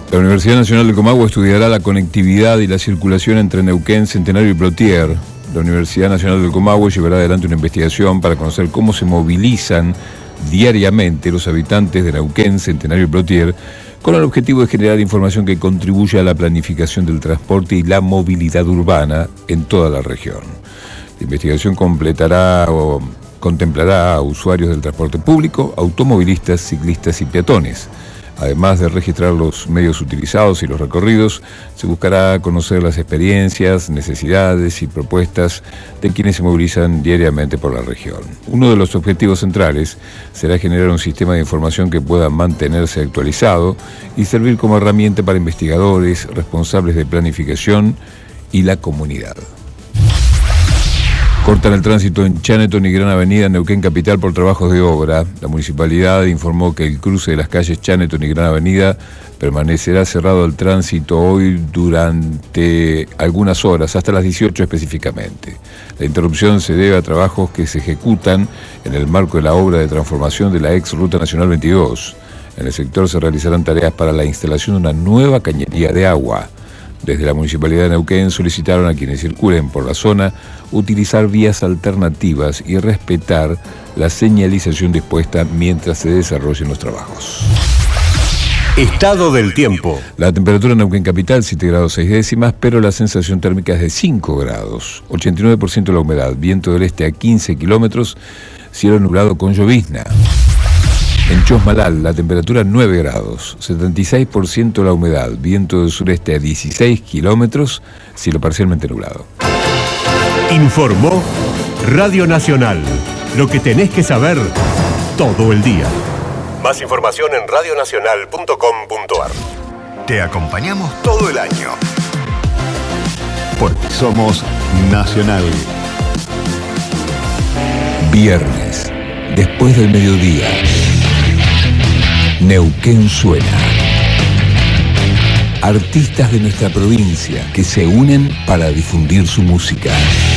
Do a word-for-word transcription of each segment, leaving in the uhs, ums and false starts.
La Universidad Nacional de Comahue estudiará la conectividad y la circulación entre Neuquén, Centenario y Plotier. La Universidad Nacional del Comahue llevará adelante una investigación para conocer cómo se movilizan diariamente los habitantes de Neuquén, Centenario y Plotier, con el objetivo de generar información que contribuya a la planificación del transporte y la movilidad urbana en toda la región. La investigación completará o contemplará a usuarios del transporte público, automovilistas, ciclistas y peatones. Además de registrar los medios utilizados y los recorridos, se buscará conocer las experiencias, necesidades y propuestas de quienes se movilizan diariamente por la región. Uno de los objetivos centrales será generar un sistema de información que pueda mantenerse actualizado y servir como herramienta para investigadores, responsables de planificación y la comunidad. Cortan el tránsito en Chaneton y Gran Avenida en Neuquén Capital por trabajos de obra. La municipalidad informó que el cruce de las calles Chaneton y Gran Avenida permanecerá cerrado al tránsito hoy durante algunas horas, hasta las dieciocho específicamente. La interrupción se debe a trabajos que se ejecutan en el marco de la obra de transformación de la ex Ruta Nacional veintidós. En el sector se realizarán tareas para la instalación de una nueva cañería de agua. Desde la Municipalidad de Neuquén solicitaron a quienes circulen por la zona utilizar vías alternativas y respetar la señalización dispuesta mientras se desarrollen los trabajos. Estado del tiempo. La temperatura en Neuquén Capital, siete grados seis décimas, pero la sensación térmica es de cinco grados. ochenta y nueve por ciento la humedad, viento del este a quince kilómetros, cielo nublado con llovizna. En Chosmalal, la temperatura nueve grados, setenta y seis por ciento la humedad, viento del sureste a dieciséis kilómetros, cielo parcialmente nublado. Informó Radio Nacional. Lo que tenés que saber todo el día. Más información en radio nacional punto com punto ar. Te acompañamos todo el año. Porque somos Nacional. Viernes, después del mediodía. Neuquén suena. Artistas de nuestra provincia que se unen para difundir su música.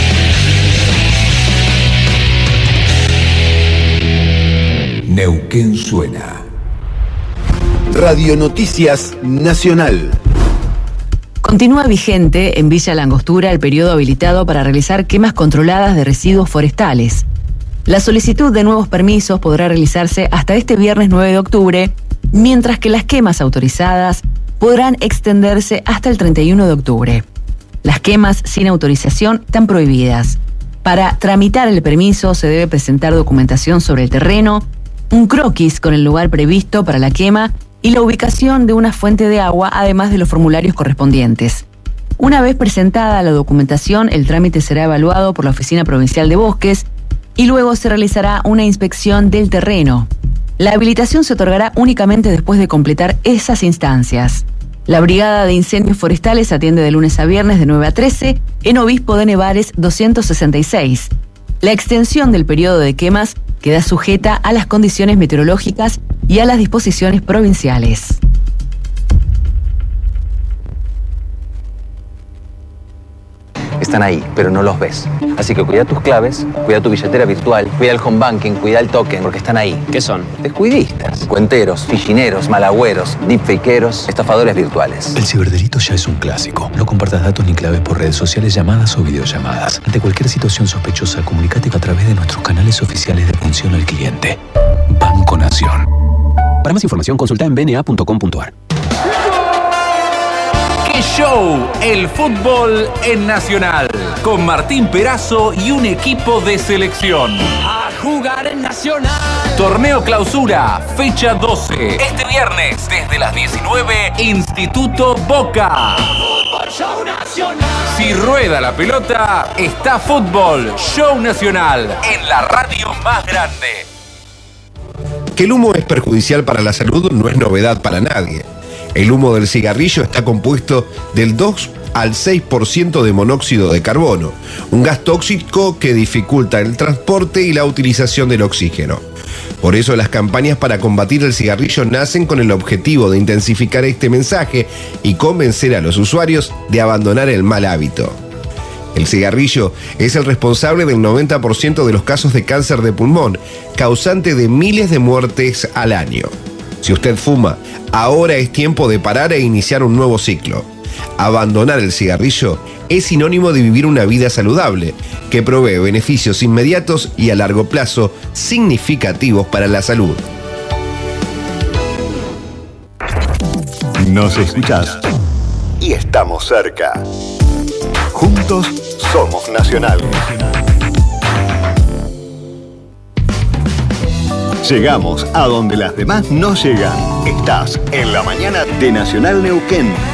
Neuquén suena. Radio Noticias Nacional. Continúa vigente en Villa La Angostura el periodo habilitado para realizar quemas controladas de residuos forestales. La solicitud de nuevos permisos podrá realizarse hasta este viernes nueve de octubre, mientras que las quemas autorizadas podrán extenderse hasta el treinta y uno de octubre. Las quemas sin autorización están prohibidas. Para tramitar el permiso se debe presentar documentación sobre el terreno, un croquis con el lugar previsto para la quema y la ubicación de una fuente de agua, además de los formularios correspondientes. Una vez presentada la documentación, el trámite será evaluado por la Oficina Provincial de Bosques y luego se realizará una inspección del terreno. La habilitación se otorgará únicamente después de completar esas instancias. La Brigada de Incendios Forestales atiende de lunes a viernes de nueve a trece en Obispo de Nevares doscientos sesenta y seis. La extensión del periodo de quemas queda sujeta a las condiciones meteorológicas y a las disposiciones provinciales. Están ahí, pero no los ves. Así que cuida tus claves, cuida tu billetera virtual, cuida el home banking, cuida el token, porque están ahí. ¿Qué son? Descuidistas, cuenteros, fichineros, malagüeros, deepfakeros, estafadores virtuales. El ciberdelito ya es un clásico. No compartas datos ni claves por redes sociales, llamadas o videollamadas. Ante cualquier situación sospechosa, comunícate a través de nuestros canales oficiales de atención al cliente. Banco Nación. Para más información, consulta en b n a punto com punto ar. ¡Qué show! El fútbol en Nacional. Con Martín Perazo y un equipo de selección. A jugar en Nacional. Torneo Clausura, fecha doce. Este viernes, desde las diecinueve, Instituto Boca. Fútbol Show Nacional. Si rueda la pelota, está Fútbol Show Nacional. En la radio más grande. Que el humo es perjudicial para la salud no es novedad para nadie. El humo del cigarrillo está compuesto del dos al seis por ciento de monóxido de carbono, un gas tóxico que dificulta el transporte y la utilización del oxígeno. Por eso las campañas para combatir el cigarrillo nacen con el objetivo de intensificar este mensaje y convencer a los usuarios de abandonar el mal hábito. El cigarrillo es el responsable del noventa por ciento de los casos de cáncer de pulmón, causante de miles de muertes al año. Si usted fuma, ahora es tiempo de parar e iniciar un nuevo ciclo. Abandonar el cigarrillo es sinónimo de vivir una vida saludable, que provee beneficios inmediatos y a largo plazo significativos para la salud. Nos escuchás y estamos cerca. Juntos somos Nacional. Llegamos a donde las demás no llegan. Estás en la mañana de Nacional Neuquén.